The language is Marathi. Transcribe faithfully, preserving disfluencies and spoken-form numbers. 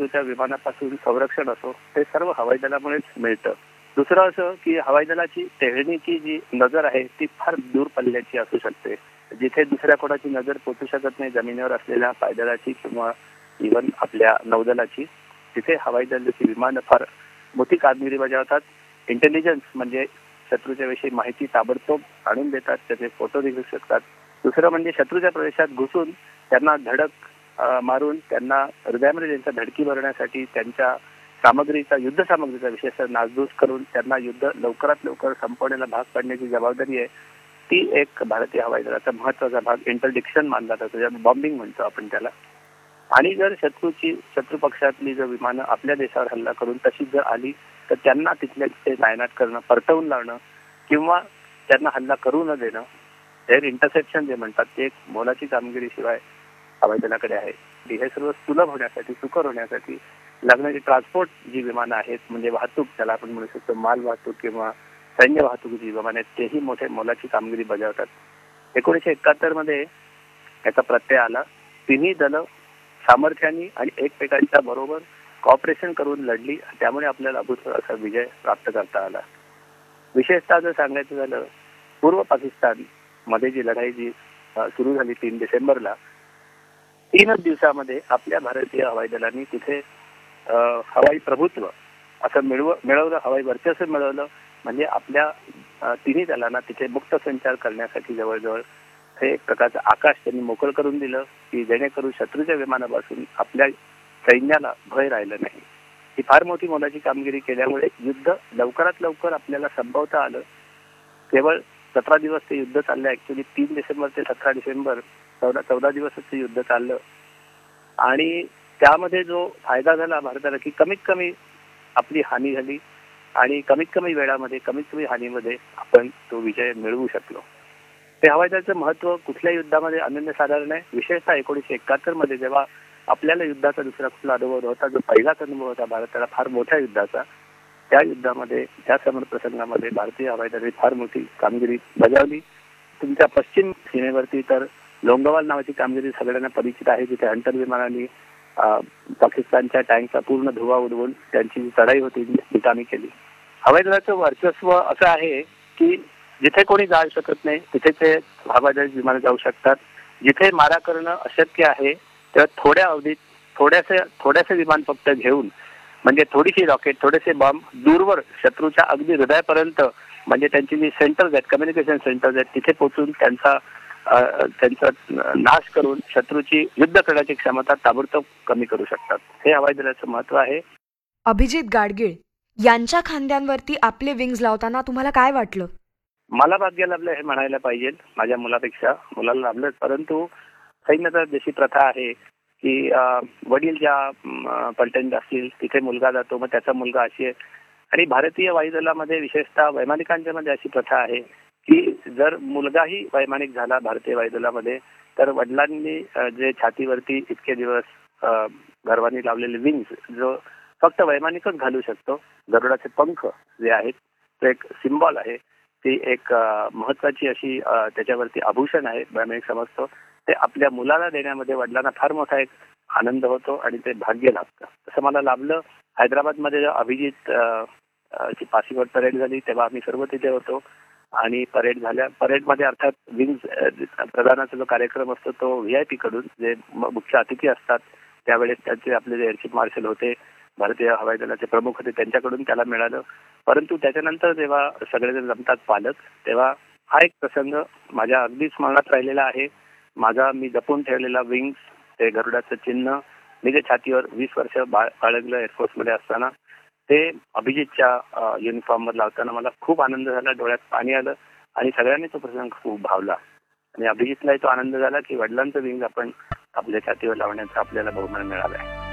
शत्रूच्या विमानापासून संरक्षण असो ते सर्व हवाई दलामुळेच मिळतं. दुसरं असं की हवाई दलाची टेहळणीची जी नजर आहे ती फार दूर पल्ल्याची असू शकते. जिथे दुसऱ्या कोणाची नजर पोचू शकत नाही जमिनीवर असलेल्या पायदळाची किंवा इव्हन आपल्या नौदलाची, तिथे हवाई दलाची विमानं फार मोठी कामगिरी बजावतात. इंटेलिजन्स म्हणजे शत्रूच्या विषयी माहिती ताबडतोब आणून देतात, त्याचे फोटो निघू शकतात. दुसरं म्हणजे शत्रूच्या प्रदेशात घुसून त्यांना धडक मारून त्यांना हृदयामध्ये त्यांच्या धडकी भरण्यासाठी त्यांच्या सामग्रीचा युद्ध सामग्रीचा विशेषतः नासधूस करून त्यांना युद्ध लवकरात लवकर संपवण्याला भाग पाडण्याची जबाबदारी आहे. ती एक भारतीय हवाई दलाचा महत्वाचा भाग इंटरडिक्शन मानला जातो, ज्याला बॉम्बिंग म्हणतो आपण त्याला. आणि जर शत्रूची शत्रू पक्षातली जर विमानं आपल्या देशावर हल्ला करून तशीच जर आली तर त्यांना तिथल्या तिथे नायनाट करणं, परतवून लावणं किंवा त्यांना हल्ला करू न देणं, एअर इंटरसेप्शन जे म्हणतात ते एक मोलाची कामगिरी शिवाय हवाई दलाकडे आहे. हे सर्व सुलभ होण्यासाठी, सुकर होण्यासाठी लागणारी ट्रान्सपोर्ट जी विमानं आहेत म्हणजे वाहतूक त्याला आपण म्हणू शकतो, माल वाहतूक किंवा सैन्य वाहतूक जी विमानं आहेत तेही मोठे मोलाची कामगिरी बजावतात. एकोणीसशे एकाहत्तर मध्ये याचा प्रत्यय आला. तिन्ही दलं सामर्थ्याने आणि एकमेकांच्या बरोबर कॉपरेशन करून लढली, त्यामुळे आपल्याला अभूतपूर्व असा विजय प्राप्त करता आला. विशेषतः जर सांगायचं झालं पूर्व पाकिस्तान मध्ये जी लढाई जी सुरू झाली तीन डिसेंबरला, तीनच दिवसामध्ये आपल्या भारतीय हवाई दलांनी तिथे हवाई प्रभुत्व असं मिळव मिळवलं हवाई वर्चस्व मिळवलं. म्हणजे आपल्या तिन्ही दलांना तिथे मुक्त संचार करण्यासाठी जवळजवळ हे एक प्रकारचं आकाश त्यांनी मोकळ करून दिलं की जेणेकरून शत्रूच्या विमानापासून आपल्या सैन्याला भय राहिलं नाही. ही फार मोठी मोलाची कामगिरी केल्यामुळे युद्ध लवकरात लवकर आपल्याला संपवता आलं. केवळ सतरा दिवस ते युद्ध चाललं. ऍक्च्युली तीन डिसेंबर ते सतरा डिसेंबर चौदा चौदा दिवसच ते युद्ध चाललं. आणि त्यामध्ये जो फायदा झाला भारताला की कमीत कमी आपली हानी झाली आणि कमीत कमी वेळामध्ये कमीत कमी हानीमध्ये आपण तो विजय मिळवू शकलो. ते हवाई दलाचं महत्व कुठल्या युद्धामध्ये अनन्यसाधारण आहे. विशेषतः एकोणीसशे एकाहत्तर मध्ये जेव्हा आपल्याला युद्धाचा दुसरा कुठला अनुभव होता, जो पहिलाच अनुभव होता भारताला फार मोठ्या युद्धाचा, त्या युद्धामध्ये त्या समर प्रसंगामध्ये भारतीय हवाई दलाने फार मोठी कामगिरी बजावली. तुमच्या पश्चिम सीमेवरती तर लोंगोवाल नावाची कामगिरी सगळ्यांना परिचित आहे, जिथे हंटर विमानांनी पाकिस्तानच्या टँकचा पूर्ण धुवा उडवून त्यांची जी चढाई होती निकामी केली. हवाई दलाचं वर्चस्व असं आहे की जिथे कोणी जाऊ शकत नाही तिथे ते हवाई दल विमानं जाऊ शकतात. जिथे मारा करणं अशक्य आहे तेव्हा थोड्या अवधीत थोड्यासे थोड्यासे विमान फक्त घेऊन म्हणजे थोडीशी रॉकेट, थोडेसे बॉम्ब दूरवर शत्रूच्या अगदी हृदयापर्यंत म्हणजे त्यांची जी सेंटर्स आहेत, कम्युनिकेशन सेंटर्स आहेत, तिथे पोहोचून त्यांचा त्यांचा नाश करून शत्रूची युद्ध करण्याची क्षमता ताबडतोब कमी करू शकतात. हे हवाई दलाचं महत्व आहे. अभिजित गाडगीळ यांच्या खांद्यांवरती आपले विंग्स लावताना तुम्हाला काय वाटलं? मला भाग्य लाभलं हे म्हणायला पाहिजे. माझ्या मुलापेक्षा मुलाला लाभलं. परंतु सैन्यात जशी प्रथा आहे की वडील ज्या पलटणीत असतील तिथे मुलगा जातो, मग त्याचा मुलगा अशी आहे. आणि भारतीय वायुदलामध्ये विशेषतः वैमानिकांच्या मध्ये अशी प्रथा आहे की जर मुलगाही वैमानिक झाला भारतीय वायुदलामध्ये तर वडिलांनी जे छातीवरती इतके दिवस गर्वानी लावलेले विंग्स जो फक्त वैमानिकच घालू शकतो, गरुडाचे पंख जे आहेत ते एक सिम्बॉल आहे, ती एक महत्वाची अशी त्याच्यावरती आभूषण आहे वैमानिक समजतो, ते आपल्या मुलाला देण्यामध्ये वडिलांना फार मोठा एक आनंद होतो आणि ते भाग्य लाभतं. तसं मला लाभलं. हैदराबादमध्ये अभिजित ची पासिंग परेड झाली तेव्हा आम्ही सर्व तिथे होतो आणि परेड झाल्या. परेडमध्ये अर्थात विंग्स प्रदानाचा जो कार्यक्रम असतो तो व्ही आय पी कडून जे मुख्य अतिथी असतात त्यावेळेस त्यांचे आपले जे एअर चीफ मार्शल होते, भारतीय हवाई दलाचे प्रमुख होते, त्यांच्याकडून त्याला मिळालं. परंतु त्याच्यानंतर जेव्हा सगळेजण जमतात पालक, तेव्हा हा एक प्रसंग माझ्या अगदी स्मरणात राहिलेला आहे. माझा मी जपून ठेवलेला विंग्स, ते गरुडाचं चिन्ह मी जे छातीवर वीस वर्ष बाळगलं एअरफोर्समध्ये असताना, ते अभिजितच्या युनिफॉर्मवर लावताना मला खूप आनंद झाला, डोळ्यात पाणी आलं आणि सगळ्यांनी तो प्रसंग खूप भावला. आणि अभिजितलाही तो आनंद झाला की वडिलांचं विंग आपण आपल्या छातीवर लावण्याचा आपल्याला बहुमान मिळाला आहे.